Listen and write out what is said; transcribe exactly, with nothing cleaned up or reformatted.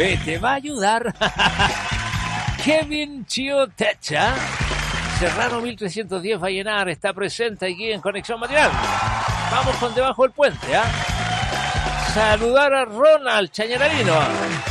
ve, te va a ayudar Kevin Chiotecha. Serrano mil trescientos diez Vallenar está presente aquí en Conexión Matinal. Vamos con Debajo del Puente, ¿ah? ¿eh? Saludar a Ronald Chañararino.